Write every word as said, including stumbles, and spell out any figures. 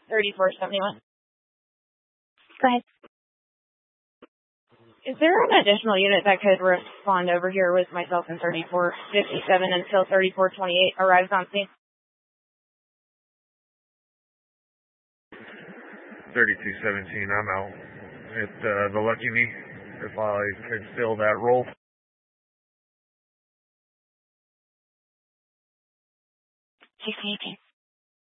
thirty-four seventy-one. Go ahead. Is there an additional unit that could respond over here with myself in thirty-four fifty-seven until thirty-four twenty-eight arrives on scene? thirty-two seventeen, I'm out at uh, the Lucky Me, if I could fill that role. sixteen eighteen.